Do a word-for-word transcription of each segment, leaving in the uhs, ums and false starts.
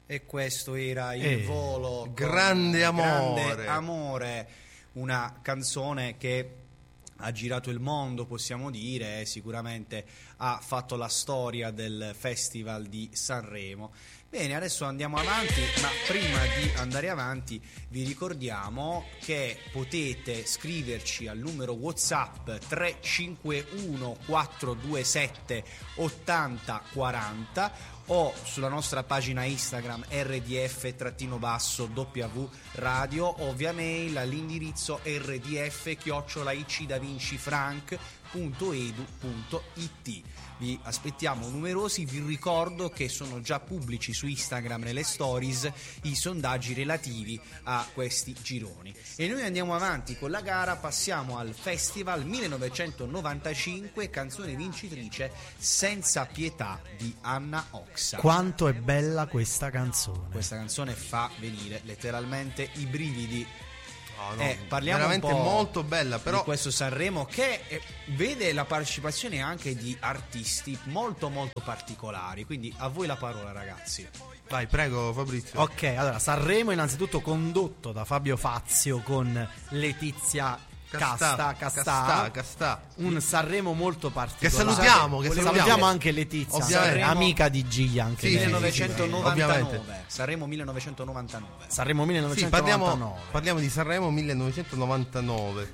E questo era Il Eh, volo, grande amore. Grande amore, una canzone che ha girato il mondo, possiamo dire, e sicuramente ha fatto la storia del Festival di Sanremo. Bene, adesso andiamo avanti, ma prima di andare avanti vi ricordiamo che potete scriverci al numero WhatsApp tre cinque uno quattro due sette otto zero quattro zero o sulla nostra pagina Instagram R D F-W radio o via mail all'indirizzo r d f chiocciola i c da vinci frank punto e d u punto i t. Vi aspettiamo numerosi, vi ricordo che sono già pubblici su Instagram nelle stories i sondaggi relativi a questi gironi. E noi andiamo avanti con la gara, passiamo al Festival millenovecentonovantacinque, canzone vincitrice Senza pietà di Anna Oxa. Quanto è bella questa canzone. Questa canzone fa venire letteralmente i brividi. No, no, Eh, parliamo veramente un po' molto bella, però di questo Sanremo che eh, vede la partecipazione anche di artisti molto molto particolari, quindi a voi la parola, ragazzi. vai, prego Fabrizio. Ok, allora Sanremo innanzitutto condotto da Fabio Fazio con Letizia Casta, Castà, Castà, Castà. un Sanremo molto particolare. Che salutiamo, che salutiamo, salutiamo. anche Letizia, Ovviamente. Sanremo, amica di Giglia anche Sì, lei. millenovecentonovantanove, ovviamente. Sanremo millenovecentonovantanove. Sanremo Sì, millenovecentonovantanove. parliamo, parliamo di Sanremo millenovecentonovantanove.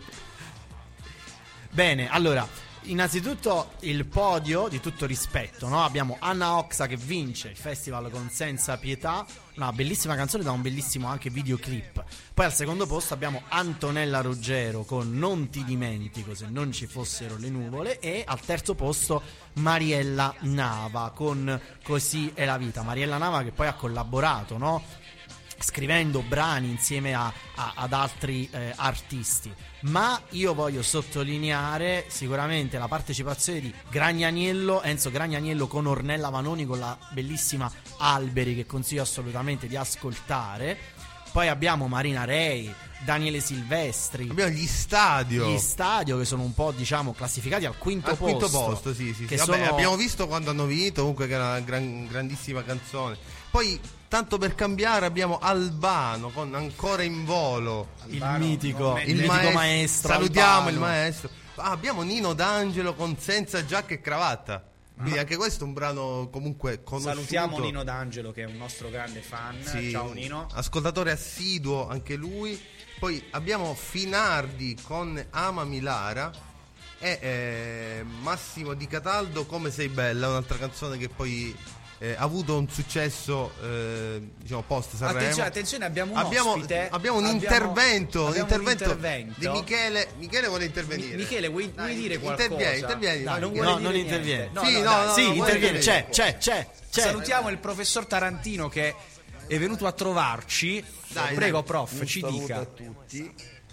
Bene, allora, innanzitutto il podio di tutto rispetto, no? Abbiamo Anna Oxa che vince il festival con Senza pietà, una bellissima canzone da un bellissimo anche videoclip. Poi al secondo posto abbiamo Antonella Ruggero con Non ti dimentico se non ci fossero le nuvole, e al terzo posto Mariella Nava con Così è la vita. Mariella Nava che poi ha collaborato, no? Scrivendo brani insieme a, a, ad altri eh, artisti. Ma io voglio sottolineare sicuramente la partecipazione di Gragnaniello, Enzo Gragnaniello con Ornella Vanoni con la bellissima Alberi, che consiglio assolutamente di ascoltare. Poi abbiamo Marina Rei, Daniele Silvestri, Abbiamo gli Stadio. gli Stadio che sono un po', diciamo, classificati al quinto Al posto. quinto posto, sì, sì, che sì. Vabbè, sono- abbiamo visto quando hanno vinto, comunque che era una gran- grandissima canzone. Poi, tanto per cambiare, abbiamo Albano con Ancora in volo. il Albano, mitico, non il mette- mitico maes- maestro Salutiamo Albano. il maestro. Ah, abbiamo Nino D'Angelo con Senza giacca e cravatta. Quindi anche questo è un brano comunque conosciuto. Salutiamo Nino D'Angelo che è un nostro grande fan. Sì, Ciao Nino. ascoltatore assiduo anche lui. Poi abbiamo Finardi con Amami Lara e eh, Massimo Di Cataldo Come sei bella, un'altra canzone che poi eh, ha avuto un successo eh, diciamo post Sanremo. Attenzione, attenzione, abbiamo un abbiamo, ospite. abbiamo un Abbiamo- intervento, un abbiamo intervento, un intervento. di Michele. Michele vuole Mi- intervenire. Michele, vuoi, vuoi Dai, dire qualcosa? intervieni, intervieni, Dai, non Michele. vuole No, dire non niente. interviene. No, Sì, no, no, dai, no, sì, no, interviene, vuole c'è, dire. c'è, c'è, c'è. Salutiamo il professor Tarantino che è venuto a trovarci. Dai, Prego, dai. prof, Un ci saluto dica. a tutti,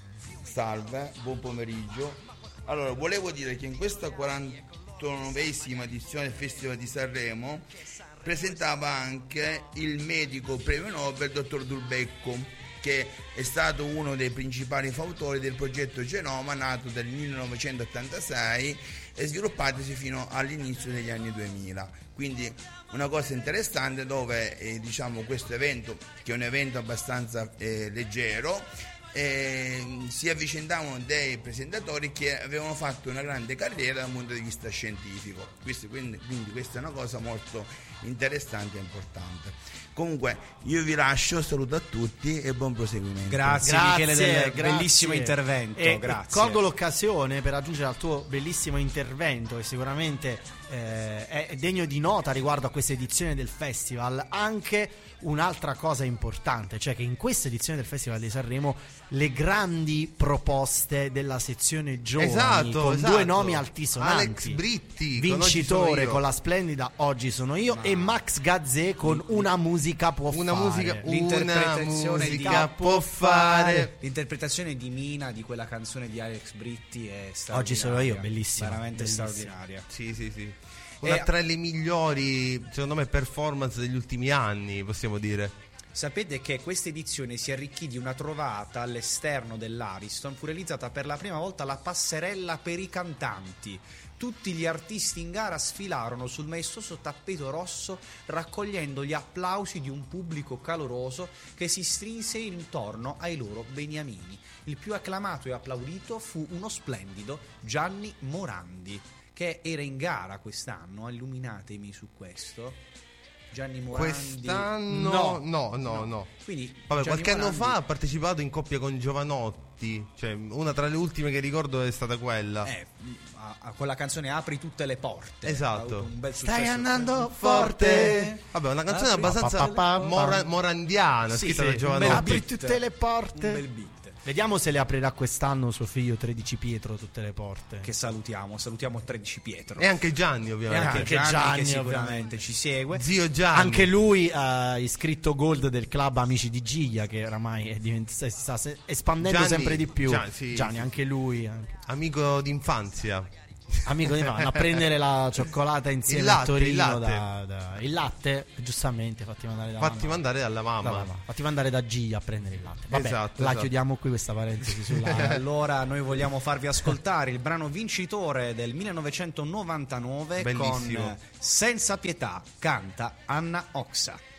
salve, buon pomeriggio. Allora, volevo dire che in questa quarantanovesima edizione del Festival di Sanremo presentava anche il medico premio Nobel dottor Dulbecco, che è stato uno dei principali fautori del progetto Genoma, nato nel millenovecentottantasei e sviluppatosi fino all'inizio degli anni duemila. Quindi una cosa interessante dove eh, diciamo questo evento, che è un evento abbastanza eh, leggero, eh, si avvicendavano dei presentatori che avevano fatto una grande carriera dal punto di vista scientifico. Questo, quindi, quindi questa è una cosa molto interessante e importante. Comunque io vi lascio, saluto a tutti e buon proseguimento. Grazie, Michele del bellissimo intervento. E, grazie. e colgo l'occasione per aggiungere al tuo bellissimo intervento, che sicuramente eh, è degno di nota riguardo a questa edizione del festival, anche un'altra cosa importante, cioè che in questa edizione del Festival di Sanremo le grandi proposte della sezione giovani, Esatto, con esatto. due nomi altisonanti, Alex Britti con Oggi sono vincitore io. con la splendida Oggi sono io, e Max Gazzè con Una musica può Una fare. musica, una L'interpretazione musica di- può fare. L'interpretazione di Mina di quella canzone di Alex Britti è straordinaria. Oggi sono io, bellissima, Veramente bellissima. straordinaria. Sì, sì, sì. Una E- tra le migliori, secondo me, performance degli ultimi anni, possiamo dire. Sapete che questa edizione si arricchì di una trovata all'esterno dell'Ariston, fu realizzata per la prima volta la passerella per i cantanti. Tutti gli artisti in gara sfilarono sul maestoso tappeto rosso raccogliendo gli applausi di un pubblico caloroso che si strinse intorno ai loro beniamini. Il più acclamato e applaudito fu uno splendido Gianni Morandi, che era in gara quest'anno. Illuminatemi su questo. Gianni Morandi. Quest'anno no, no, no, no. Quindi Vabbè, Gianni qualche anno Morandi- fa ha partecipato in coppia con Giovanotti, cioè una tra le ultime che ricordo è stata quella. Eh, a, a quella canzone Apri tutte le porte. Esatto. Ha avuto un bel Stai successo. andando Forte. Vabbè, una canzone Apri- abbastanza pa, pa, pa, mora- morandiana, Sì, scritta sì, da un Giovanotti. bel Apri beat. tutte le Un porte. bel beat. Vediamo se le aprirà quest'anno suo figlio tredici Pietro tutte le porte. Che salutiamo, salutiamo tredici Pietro. E anche Gianni, E ovviamente. anche anche Gianni, Gianni, che sicuramente ovviamente. ci segue. Zio Gianni. Anche lui ha iscritto Gold del club Amici di Giglia, che oramai è divent- si sta se- espandendo Gianni- sempre di più. Gian- sì, Gianni, sì. anche lui. Anche. Amico d'infanzia. Amico di vanno a prendere la cioccolata insieme Il latte, a Torino il latte. Da, da- il latte, giustamente, fatti mandare da Fatti mamma. mandare dalla Da mamma. mamma. Fatti mandare da Giglia a prendere il latte. Vabbè, Esatto, la esatto. chiudiamo qui questa parentesi sulla Allora noi vogliamo farvi ascoltare il brano vincitore del millenovecentonovantanove Bellissimo. con Senza pietà, canta Anna Oxa.